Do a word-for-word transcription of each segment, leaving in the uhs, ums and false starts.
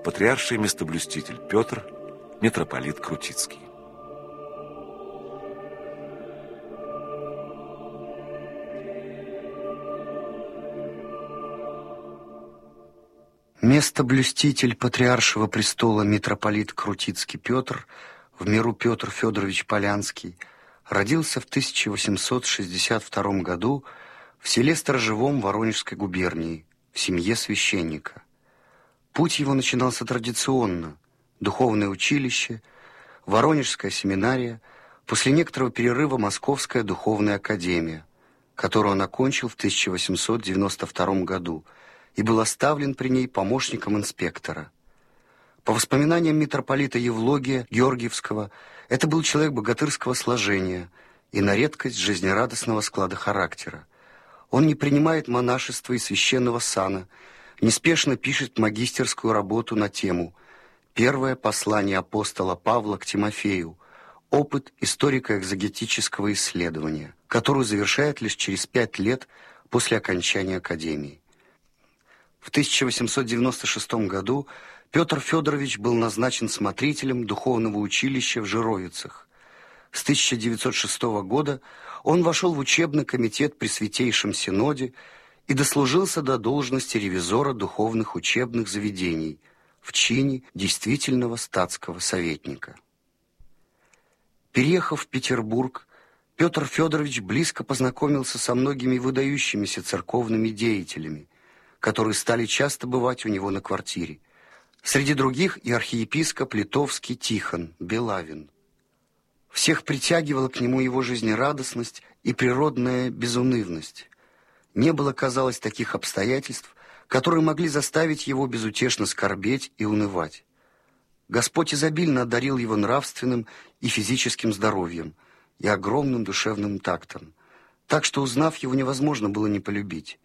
патриарший местоблюститель Петр, митрополит Крутицкий. Местоблюститель патриаршего престола митрополит Крутицкий Петр, в миру Петр Федорович Полянский, родился в тысяча восемьсот шестьдесят втором году в селе Сторожевом Воронежской губернии, в семье священника. Путь его начинался традиционно: духовное училище, Воронежская семинария, после некоторого перерыва Московская духовная академия, которую он окончил в тысяча восемьсот девяносто втором году и был оставлен при ней помощником инспектора. По воспоминаниям митрополита Евлогия Георгиевского, это был человек богатырского сложения и на редкость жизнерадостного склада характера. Он не принимает монашества и священного сана, неспешно пишет магистерскую работу на тему «Первое послание апостола Павла к Тимофею. Опыт историко-экзегетического исследования», которую завершает лишь через пять лет после окончания академии. В тысяча восемьсот девяносто шестом году Петр Федорович был назначен смотрителем духовного училища в Жировицах. С тысяча девятьсот шестого года он вошел в учебный комитет при Святейшем Синоде и дослужился до должности ревизора духовных учебных заведений в чине действительного статского советника. Переехав в Петербург, Петр Федорович близко познакомился со многими выдающимися церковными деятелями, которые стали часто бывать у него на квартире. Среди других и архиепископ литовский Тихон Белавин. Всех притягивала к нему его жизнерадостность и природная безунывность. Не было, казалось, таких обстоятельств, которые могли заставить его безутешно скорбеть и унывать. Господь изобильно одарил его нравственным и физическим здоровьем и огромным душевным тактом, так что, узнав его, невозможно было не полюбить.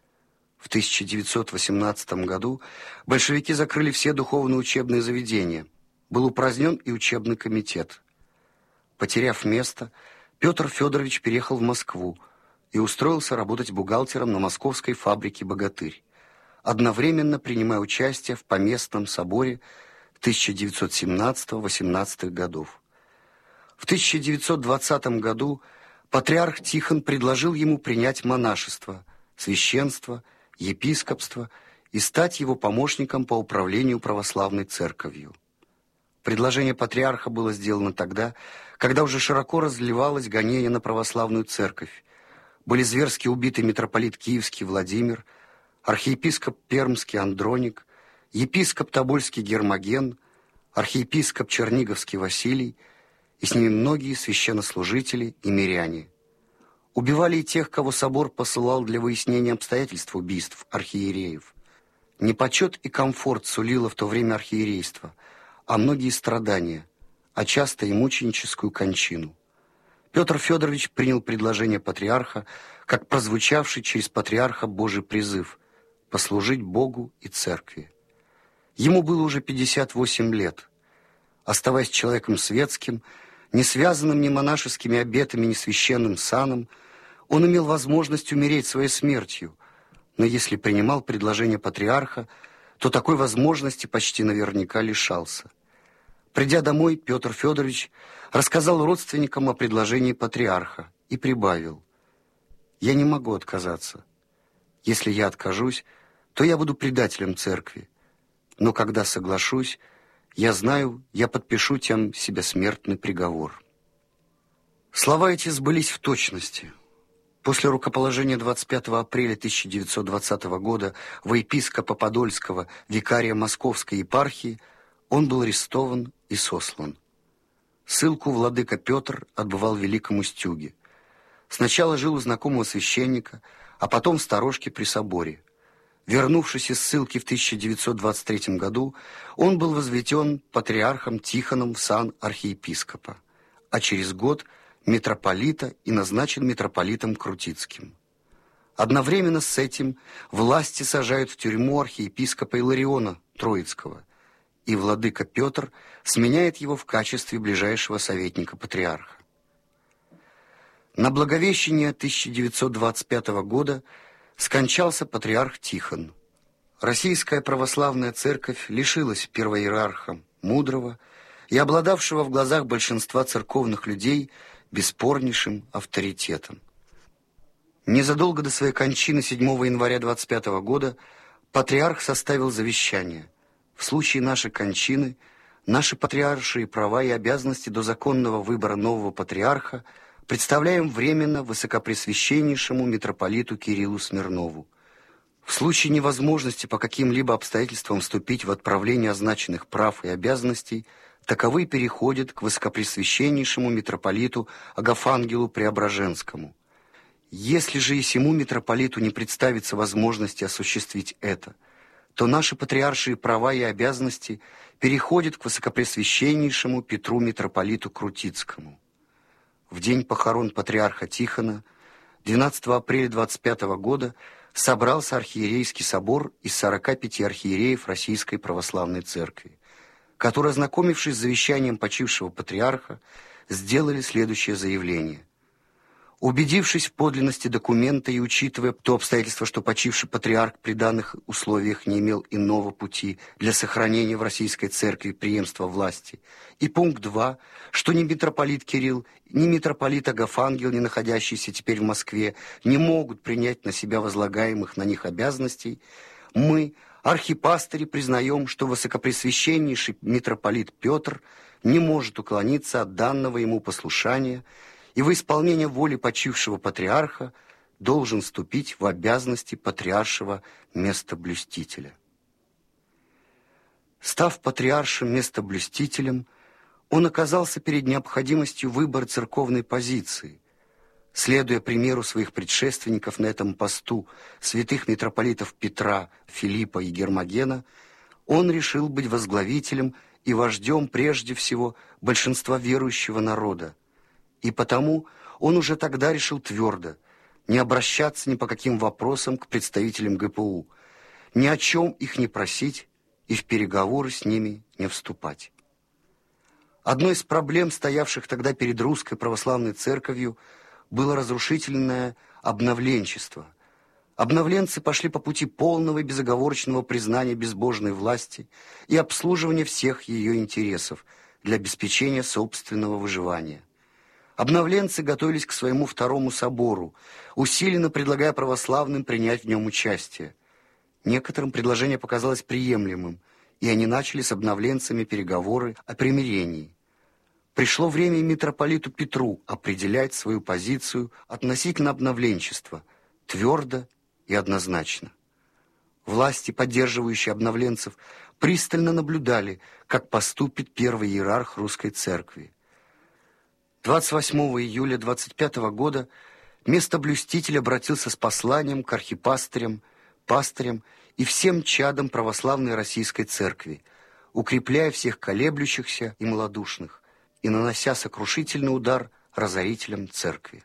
В тысяча девятьсот восемнадцатом году большевики закрыли все духовные учебные заведения. Был упразднен и учебный комитет. Потеряв место, Петр Федорович переехал в Москву и устроился работать бухгалтером на московской фабрике «Богатырь», одновременно принимая участие в поместном соборе тысяча девятьсот семнадцатого-восемнадцатых годов. В тысяча девятьсот двадцатом году патриарх Тихон предложил ему принять монашество, священство, епископство и стать его помощником по управлению православной церковью. Предложение патриарха было сделано тогда, когда уже широко разливалось гонение на православную церковь. Были зверски убиты митрополит Киевский Владимир, архиепископ Пермский Андроник, епископ Тобольский Гермоген, архиепископ Черниговский Василий и с ними многие священнослужители и миряне. Убивали и тех, кого собор посылал для выяснения обстоятельств убийств архиереев. Непочет и комфорт сулило в то время архиерейство, а многие страдания, а часто и мученическую кончину. Петр Федорович принял предложение патриарха как прозвучавший через патриарха Божий призыв послужить Богу и церкви. Ему было уже пятьдесят восемь лет. Оставаясь человеком светским, не связанным ни монашескими обетами, ни священным саном, он имел возможность умереть своей смертью, но если принимал предложение патриарха, то такой возможности почти наверняка лишался. Придя домой, Петр Федорович рассказал родственникам о предложении патриарха и прибавил: «Я не могу отказаться. Если я откажусь, то я буду предателем церкви. Но когда соглашусь, я знаю, я подпишу тем себе смертный приговор». Слова эти сбылись в точности. После рукоположения двадцать пятого апреля тысяча девятьсот двадцатого года во епископа Подольского, викария Московской епархии, он был арестован и сослан. Ссылку владыка Петр отбывал в Великом Устюге. Сначала жил у знакомого священника, а потом в сторожке при соборе. Вернувшись из ссылки в тысяча девятьсот двадцать третьем году, он был возведен патриархом Тихоном в сан архиепископа, а через год митрополита и назначен митрополитом Крутицким. Одновременно с этим власти сажают в тюрьму архиепископа Илариона Троицкого, и владыка Петр сменяет его в качестве ближайшего советника патриарха. На Благовещение тысяча девятьсот двадцать пятого года скончался патриарх Тихон. Российская православная церковь лишилась первоиерарха, мудрого и обладавшего в глазах большинства церковных людей бесспорнейшим авторитетом. Незадолго до своей кончины седьмого января двадцать пятого года патриарх составил завещание: в случае нашей кончины наши патриаршие права и обязанности до законного выбора нового патриарха представляем временно высокопресвященнейшему митрополиту Кириллу Смирнову. В случае невозможности по каким-либо обстоятельствам вступить в отправление означенных прав и обязанностей, таковые переходят к высокопресвященнейшему митрополиту Агафангелу Преображенскому. Если же и сему митрополиту не представится возможности осуществить это, то наши патриаршие права и обязанности переходят к высокопресвященнейшему Петру митрополиту Крутицкому. В день похорон патриарха Тихона, двенадцатого апреля двадцать пятого года, собрался архиерейский собор из сорока пяти архиереев Российской Православной Церкви, которые, ознакомившись с завещанием почившего патриарха, сделали следующее заявление. Убедившись в подлинности документа и учитывая то обстоятельство, что почивший патриарх при данных условиях не имел иного пути для сохранения в Российской Церкви преемства власти, и пункт два, что ни митрополит Кирилл, ни митрополит Агафангел, не находящийся теперь в Москве, не могут принять на себя возлагаемых на них обязанностей, мы, архипастыри, признаем, что высокопресвященнейший митрополит Петр не может уклониться от данного ему послушания и во исполнение воли почившего патриарха должен вступить в обязанности патриаршего местоблюстителя. Став патриаршим местоблюстителем, он оказался перед необходимостью выбора церковной позиции. Следуя примеру своих предшественников на этом посту, святых митрополитов Петра, Филиппа и Гермогена, он решил быть возглавителем и вождем прежде всего большинства верующего народа. И потому он уже тогда решил твердо не обращаться ни по каким вопросам к представителям ГПУ, ни о чем их не просить и в переговоры с ними не вступать. Одной из проблем, стоявших тогда перед Русской Православной Церковью, было разрушительное обновленчество. Обновленцы пошли по пути полного и безоговорочного признания безбожной власти и обслуживания всех ее интересов для обеспечения собственного выживания. Обновленцы готовились к своему второму собору, усиленно предлагая православным принять в нем участие. Некоторым предложение показалось приемлемым, и они начали с обновленцами переговоры о примирении. Пришло время и митрополиту Петру определять свою позицию относительно обновленчества твердо и однозначно. Власти, поддерживающие обновленцев, пристально наблюдали, как поступит первый иерарх Русской Церкви. двадцать восьмого июля двадцать пятого года местоблюститель обратился с посланием к архипастырям, пастырям и всем чадам православной Российской Церкви, укрепляя всех колеблющихся и малодушных и нанося сокрушительный удар разорителям Церкви.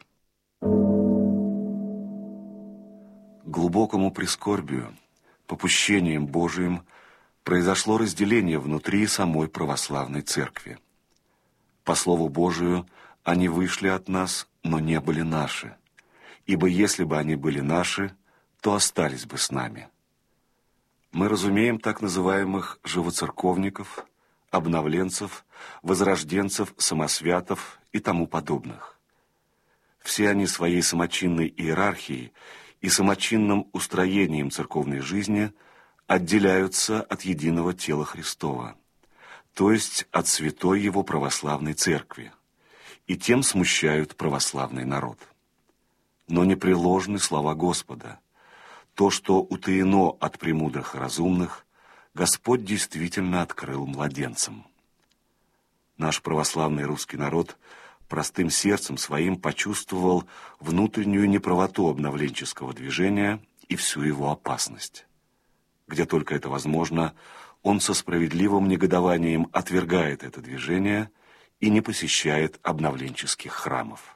Глубокому прискорбию, попущением Божиим, произошло разделение внутри самой православной Церкви. По слову Божию, они вышли от нас, но не были наши, ибо если бы они были наши, то остались бы с нами. Мы разумеем так называемых живоцерковников, обновленцев, возрожденцев, самосвятов и тому подобных. Все они своей самочинной иерархией и самочинным устроением церковной жизни отделяются от единого тела Христова, то есть от святой его православной Церкви, и тем смущают православный народ. Но непреложны слова Господа. То, что утаено от премудрых и разумных, Господь действительно открыл младенцам. Наш православный русский народ простым сердцем своим почувствовал внутреннюю неправоту обновленческого движения и всю его опасность. Где только это возможно, он со справедливым негодованием отвергает это движение и не посещает обновленческих храмов.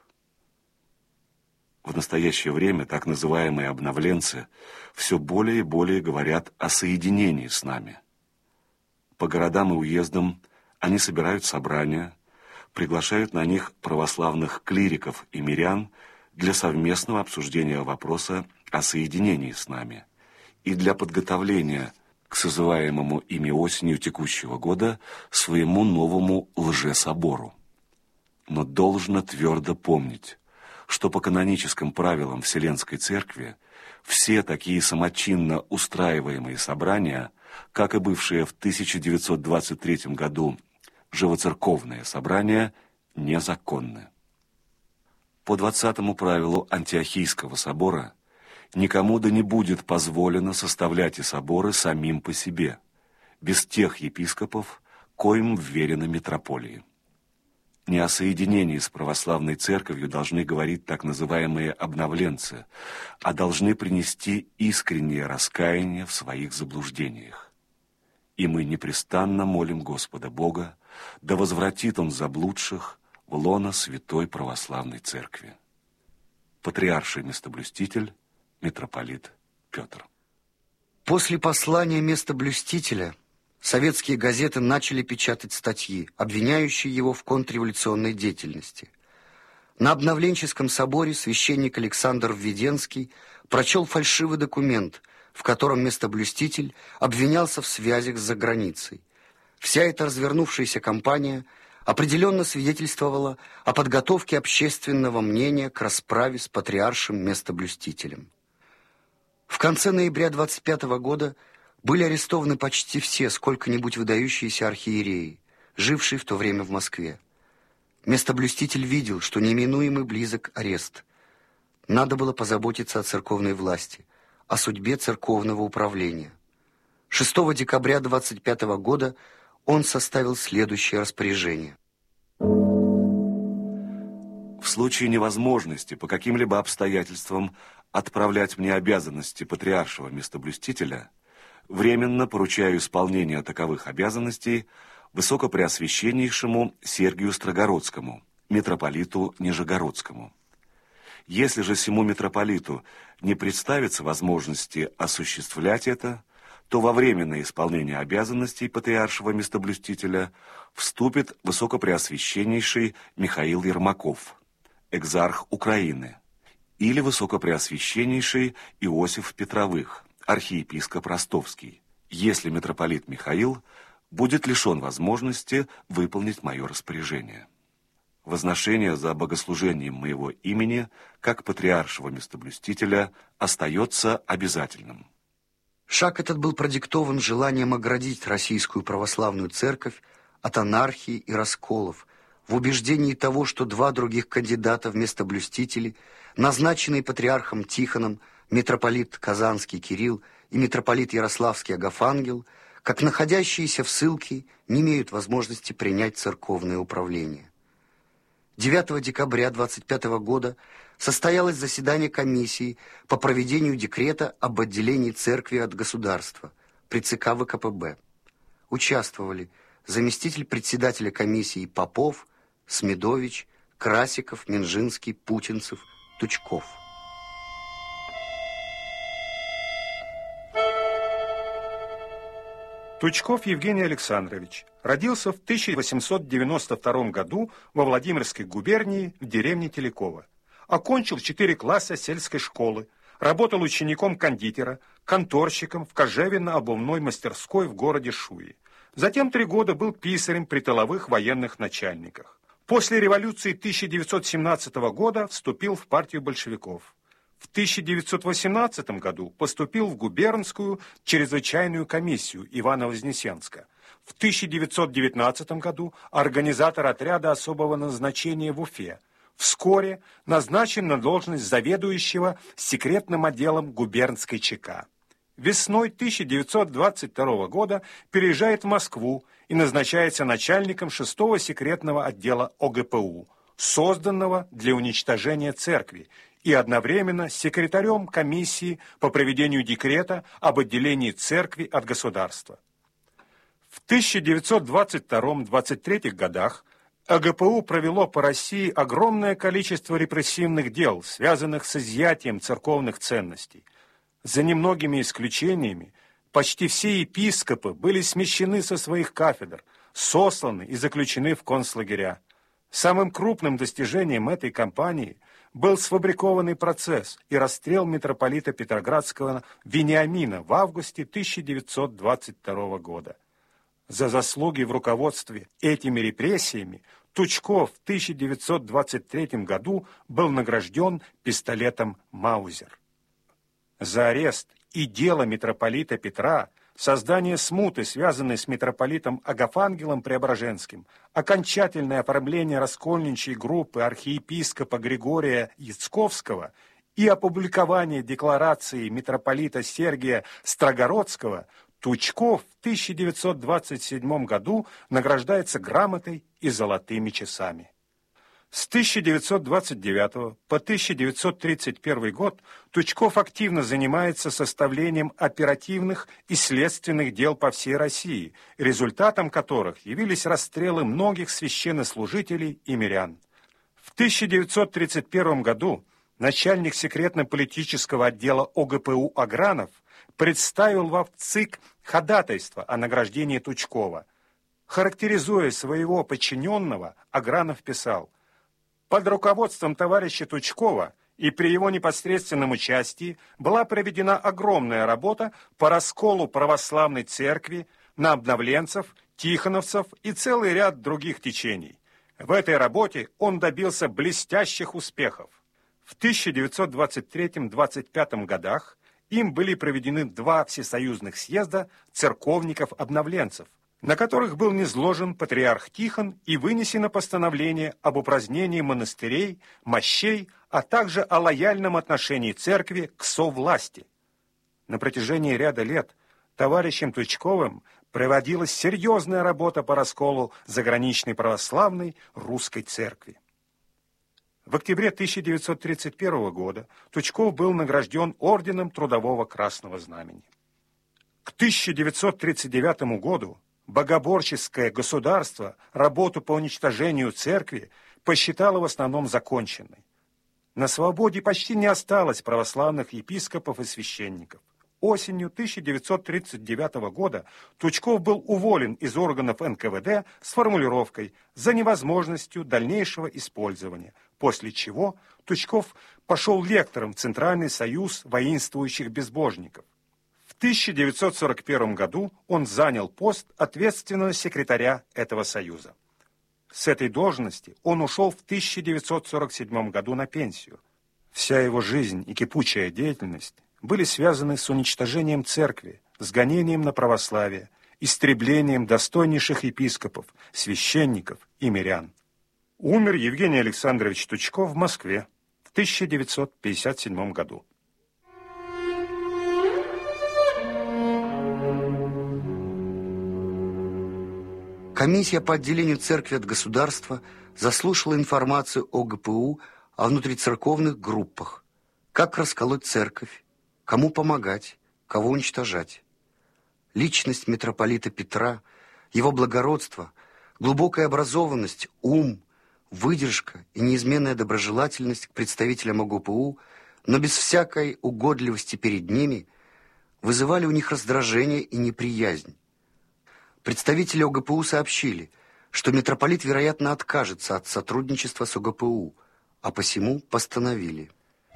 В настоящее время так называемые обновленцы все более и более говорят о соединении с нами. По городам и уездам они собирают собрания, приглашают на них православных клириков и мирян для совместного обсуждения вопроса о соединении с нами и для подготовления к созываемому ими осенью текущего года своему новому лжесобору. Но должно твердо помнить, что по каноническим правилам Вселенской Церкви все такие самочинно устраиваемые собрания, как и бывшие в тысяча девятьсот двадцать третьем году живоцерковные собрания, незаконны. По двадцатому правилу Антиохийского собора никому да не будет позволено составлять и соборы самим по себе, без тех епископов, коим вверено митрополии. Не о соединении с православной церковью должны говорить так называемые обновленцы, а должны принести искреннее раскаяние в своих заблуждениях. И мы непрестанно молим Господа Бога, да возвратит Он заблудших в лоно Святой Православной Церкви. Патриарший местоблюститель, митрополит Петр. После послания местоблюстителя советские газеты начали печатать статьи, обвиняющие его в контрреволюционной деятельности. На Обновленческом соборе священник Александр Введенский прочел фальшивый документ, в котором местоблюститель обвинялся в связях с заграницей. Вся эта развернувшаяся кампания определенно свидетельствовала о подготовке общественного мнения к расправе с патриаршим местоблюстителем. В конце ноября двадцать пятого года были арестованы почти все сколько-нибудь выдающиеся архиереи, жившие в то время в Москве. Местоблюститель видел, что неминуемый близок арест. Надо было позаботиться о церковной власти, о судьбе церковного управления. шестого декабря двадцать пятого года он составил следующее распоряжение. В случае невозможности по каким-либо обстоятельствам отправлять мне обязанности патриаршего местоблюстителя, временно поручаю исполнение таковых обязанностей Высокопреосвященнейшему Сергию Строгородскому, митрополиту Нижегородскому. Если же сему митрополиту не представится возможности осуществлять это, то во временное исполнение обязанностей патриаршего местоблюстителя вступит Высокопреосвященнейший Михаил Ермаков, экзарх Украины, или Высокопреосвященнейший Иосиф Петровых, архиепископ Ростовский, если митрополит Михаил будет лишен возможности выполнить мое распоряжение. Возношение за богослужением моего имени, как патриаршего местоблюстителя, остается обязательным. Шаг этот был продиктован желанием оградить Российскую Православную Церковь от анархии и расколов, в убеждении того, что два других кандидата в местоблюстители, назначенные патриархом Тихоном, митрополит Казанский Кирилл и митрополит Ярославский Агафангел, как находящиеся в ссылке, не имеют возможности принять церковное управление. девятого декабря двадцать пятого года состоялось заседание комиссии по проведению декрета об отделении церкви от государства при ЦК ВКПБ. Участвовали заместитель председателя комиссии Попов, Смедович, Красиков, Минжинский, Путинцев, Тучков. Тучков Евгений Александрович родился в тысяча восемьсот девяносто втором году во Владимирской губернии в деревне Телеково. Окончил четыре класса сельской школы, работал учеником кондитера, конторщиком в кожевенно-обувной мастерской в городе Шуи. Затем три года был писарем при тыловых военных начальниках. После революции тысяча девятьсот семнадцатого года вступил в партию большевиков. В тысяча девятьсот восемнадцатом году поступил в губернскую чрезвычайную комиссию Ивано-Вознесенска. В тысяча девятьсот девятнадцатом году организатор отряда особого назначения в Уфе. Вскоре назначен на должность заведующего секретным отделом губернской ЧК. Весной тысяча девятьсот двадцать второго года переезжает в Москву и назначается начальником шестого секретного отдела ОГПУ, созданного для уничтожения церкви, и одновременно секретарем комиссии по проведению декрета об отделении церкви от государства. В тысяча девятьсот двадцать втором — двадцать третьем годах ОГПУ провело по России огромное количество репрессивных дел, связанных с изъятием церковных ценностей. За немногими исключениями, почти все епископы были смещены со своих кафедр, сосланы и заключены в концлагеря. Самым крупным достижением этой кампании был сфабрикованный процесс и расстрел митрополита Петроградского Вениамина в августе тысяча девятьсот двадцать второго года. За заслуги в руководстве этими репрессиями Тучков в тысяча девятьсот двадцать третьем году был награжден пистолетом Маузер. За арест и дело митрополита Петра, создание смуты, связанной с митрополитом Агафангелом Преображенским, окончательное оформление раскольничьей группы архиепископа Григория Яцковского и опубликование декларации митрополита Сергия Строгородского, Тучков в тысяча девятьсот двадцать седьмом году награждается грамотой и золотыми часами. С тысяча девятьсот двадцать девятого по тысяча девятьсот тридцать первый год Тучков активно занимается составлением оперативных и следственных дел по всей России, результатом которых явились расстрелы многих священнослужителей и мирян. В тысяча девятьсот тридцать первом году начальник секретно-политического отдела ОГПУ Агранов представил в ЦИК ходатайство о награждении Тучкова. Характеризуя своего подчиненного, Агранов писал: «Под руководством товарища Тучкова и при его непосредственном участии была проведена огромная работа по расколу православной церкви на обновленцев, тихоновцев и целый ряд других течений. В этой работе он добился блестящих успехов. В тысяча девятьсот двадцать третьем — двадцать пятом годах им были проведены два всесоюзных съезда церковников-обновленцев, на которых был низложен патриарх Тихон и вынесено постановление об упразднении монастырей, мощей, а также о лояльном отношении церкви к совласти. На протяжении ряда лет товарищем Тучковым проводилась серьезная работа по расколу заграничной православной русской церкви. В октябре тысяча девятьсот тридцать первого года Тучков был награжден орденом Трудового Красного Знамени. К тысяча девятьсот тридцать девятому году богоборческое государство работу по уничтожению церкви посчитало в основном законченной. На свободе почти не осталось православных епископов и священников. Осенью тысяча девятьсот тридцать девятого года Тучков был уволен из органов эн ка вэ дэ с формулировкой «за невозможностью дальнейшего использования», после чего Тучков пошел лектором в Центральный союз воинствующих безбожников. В тысяча девятьсот сорок первом году он занял пост ответственного секретаря этого союза. С этой должности он ушел в тысяча девятьсот сорок седьмом году на пенсию. Вся его жизнь и кипучая деятельность были связаны с уничтожением церкви, с гонением на православие, истреблением достойнейших епископов, священников и мирян. Умер Евгений Александрович Тучков в Москве в тысяча девятьсот пятьдесят седьмом году. Комиссия по отделению церкви от государства заслушала информацию о гэ пэ у о внутрицерковных группах, как расколоть церковь, кому помогать, кого уничтожать. Личность митрополита Петра, его благородство, глубокая образованность, ум, выдержка и неизменная доброжелательность к представителям о гэ пэ у, но без всякой угодливости перед ними, вызывали у них раздражение и неприязнь. Представители о гэ пэ у сообщили, что митрополит, вероятно, откажется от сотрудничества с о гэ пэ у, а посему постановили: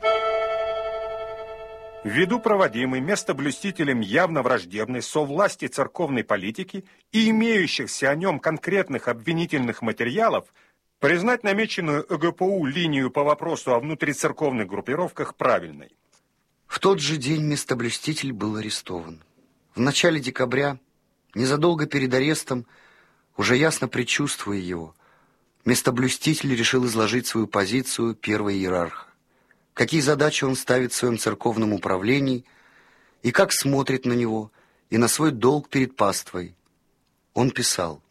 ввиду проводимой местоблюстителем явно враждебной совласти церковной политики и имеющихся о нем конкретных обвинительных материалов, признать намеченную о гэ пэ у линию по вопросу о внутрицерковных группировках правильной. В тот же день местоблюститель был арестован. В начале декабря, незадолго перед арестом, уже ясно предчувствуя его, местоблюститель решил изложить свою позицию первого иерарха, какие задачи он ставит в своем церковном управлении и как смотрит на него и на свой долг перед паствой. Он писал: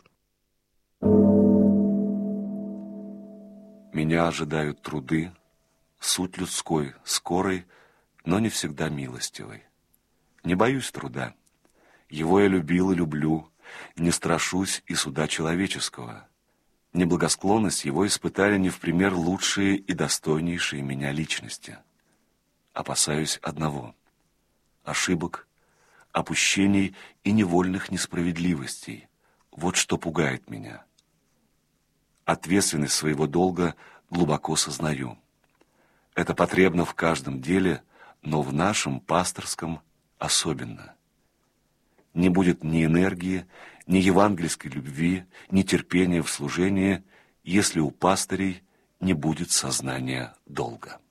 «Меня ожидают труды, суть людской, скорой, но не всегда милостивой. Не боюсь труда. Его я любил и люблю, не страшусь и суда человеческого. Неблагосклонность его испытали не в пример лучшие и достойнейшие меня личности. Опасаюсь одного — ошибок, опущений и невольных несправедливостей. Вот что пугает меня. Ответственность своего долга глубоко сознаю. Это потребно в каждом деле, но в нашем пасторском особенно. Не будет ни энергии, ни евангельской любви, ни терпения в служении, если у пастырей не будет сознания долга.